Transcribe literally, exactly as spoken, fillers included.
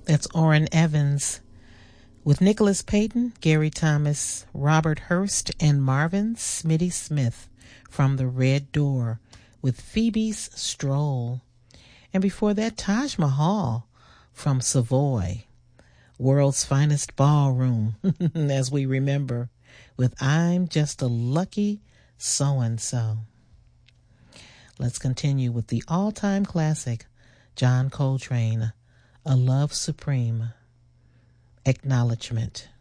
That's Orrin Evans with Nicholas Payton, Gary Thomas, Robert Hurst, and Marvin Smitty Smith from The Red Door with Phoebe's Stroll. And before that, Taj Mahal from Savoy, World's Finest Ballroom, as we remember, with I'm Just a Lucky So-and-So. Let's continue with the all-time classic, John Coltrane, A Love Supreme, Acknowledgement.